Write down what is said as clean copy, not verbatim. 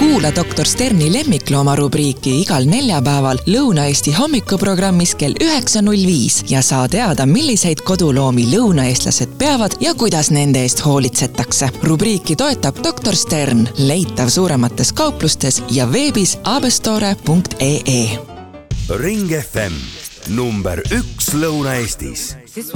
Kuula Dr. Sterni lemmiklooma rubriiki igal neljapäeval Lõuna-Eesti hommikuprogrammis kell 9.05 ja saa teada, milliseid koduloomi lõunaeestlased peavad ja kuidas nende eest hoolitsetakse. Rubriiki toetab Dr. Stern, leitav suuremates kauplustes ja veebis abestore.ee. Ring FM number 1 Lõuna-Eestis.